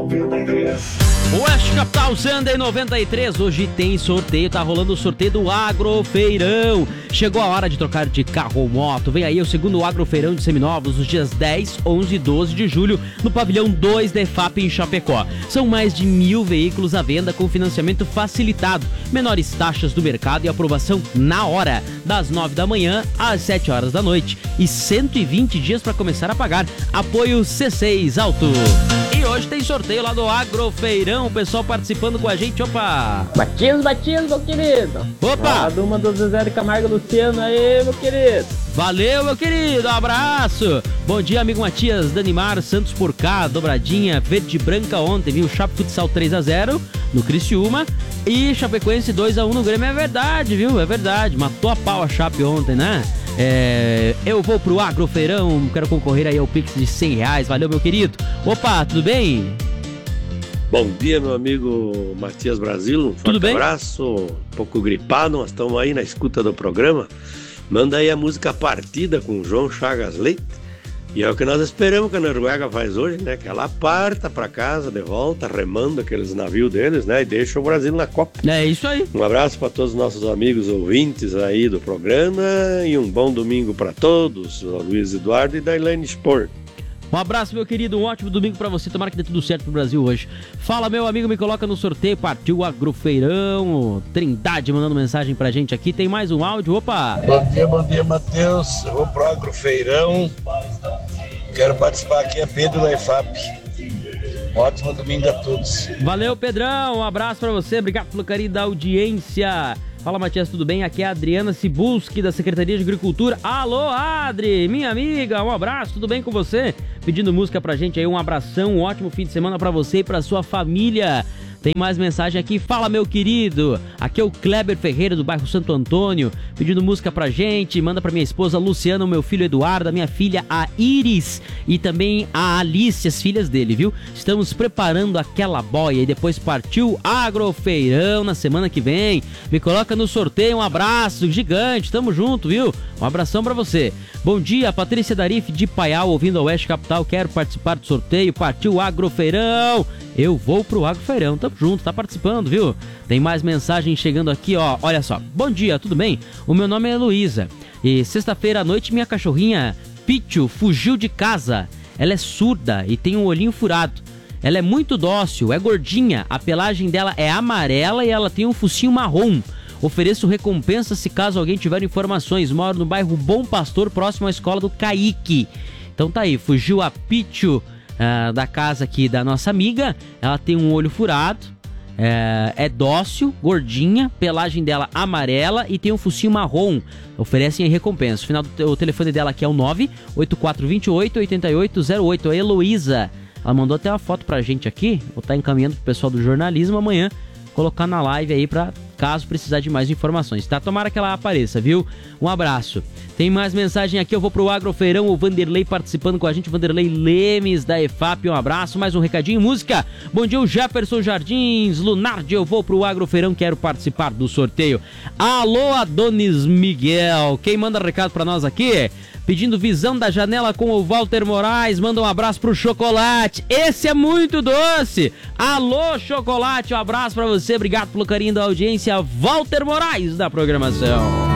Oeste Capital Sunday 93, hoje tem sorteio, tá rolando o sorteio do Agrofeirão. Chegou a hora de trocar de carro ou moto, vem aí o segundo Agrofeirão de Seminovos, nos dias 10, 11 e 12 de julho, no pavilhão 2 da EFAP em Chapecó. São mais de 1.000 veículos à venda com financiamento facilitado, menores taxas do mercado e aprovação na hora, das 9 da manhã às 7 horas da noite e 120 dias para começar a pagar. Apoio C6 Auto. E hoje tem sorteio lá do Agrofeirão, o pessoal participando com a gente. Opa! Batismo, meu querido. Opa! Do uma do Zezé de Camargo Luciano aí, meu querido. Valeu, meu querido, um abraço. Bom dia, amigo Matias, Danimar, Santos por cá, dobradinha verde e branca ontem, viu? Chape Futsal 3-0 no Criciúma e Chapecoense 2-1 no Grêmio. É verdade, viu? É verdade, matou a pau a Chape ontem, né? Eu vou pro Agrofeirão, quero concorrer aí ao Pix de R$100. Valeu, meu querido. Opa, tudo bem? Bom dia, meu amigo Matias Brasil, um forte abraço, um pouco gripado, nós estamos aí na escuta do programa. Manda aí a música Partida com João Chagas Leite. E é o que nós esperamos que a Noruega faz hoje, né? Que ela parta para casa de volta, remando aqueles navios deles, né? E deixa o Brasil na Copa. É isso aí. Um abraço para todos os nossos amigos ouvintes aí do programa e um bom domingo para todos, o Luiz Eduardo e da Elaine Spor. Um abraço, meu querido, um ótimo domingo pra você, tomara que dê tudo certo pro Brasil hoje. Fala, meu amigo, me coloca no sorteio, partiu o Agrofeirão, Trindade mandando mensagem pra gente aqui, tem mais um áudio, opa! Bom dia, Matheus, eu vou pro Agrofeirão, quero participar aqui, é Pedro da EFAP. Ótimo domingo a todos. Valeu, Pedrão, um abraço pra você, obrigado pelo carinho da audiência. Fala, Matias, tudo bem? Aqui é a Adriana Cibulski, da Secretaria de Agricultura. Alô, Adri, minha amiga, um abraço, tudo bem com você? Pedindo música pra gente aí, um abração, um ótimo fim de semana pra você e pra sua família. Tem mais mensagem aqui, fala, meu querido, aqui é o Kleber Ferreira do bairro Santo Antônio, pedindo música pra gente, manda pra minha esposa Luciana, o meu filho Eduardo, a minha filha a Iris e também a Alice, as filhas dele, viu? Estamos preparando aquela boia e depois partiu Agrofeirão na semana que vem, me coloca no sorteio, um abraço gigante, tamo junto, viu? Um abração pra você. Bom dia, Patrícia Darif de Paial, ouvindo a Oeste Capital, quero participar do sorteio, partiu Agrofeirão. Eu vou pro Agrofeirão, tamo junto, tá participando, viu? Tem mais mensagem chegando aqui, ó, olha só. Bom dia, tudo bem? O meu nome é Heloísa e sexta-feira à noite minha cachorrinha Pichu fugiu de casa. Ela é surda e tem um olhinho furado. Ela é muito dócil, é gordinha, a pelagem dela é amarela e ela tem um focinho marrom. Ofereço recompensa se caso alguém tiver informações. Moro no bairro Bom Pastor, próximo à escola do Caique. Então tá aí, fugiu a Pichu da casa aqui da nossa amiga. Ela tem um olho furado, é dócil, gordinha, pelagem dela amarela e tem um focinho marrom. Oferecem recompensa. O final do telefone dela aqui é o 98428-8808. A Heloísa, ela mandou até uma foto pra gente aqui. Vou estar encaminhando pro pessoal do jornalismo amanhã, colocar na live aí pra caso precisar de mais informações, tá? Tomara que ela apareça, viu? Um abraço. Tem mais mensagem aqui, eu vou pro Agrofeirão, o Vanderlei participando com a gente, o Vanderlei Lemes da EFAP, um abraço, mais um recadinho, música. Bom dia, o Jefferson Jardins, Lunardi, eu vou pro Agrofeirão, quero participar do sorteio. Alô, Adonis Miguel, quem manda recado pra nós aqui? Pedindo visão da janela com o Walter Moraes, manda um abraço pro Chocolate, esse é muito doce. Alô, Chocolate, um abraço pra você, obrigado pelo carinho da audiência, Walter Moraes da programação.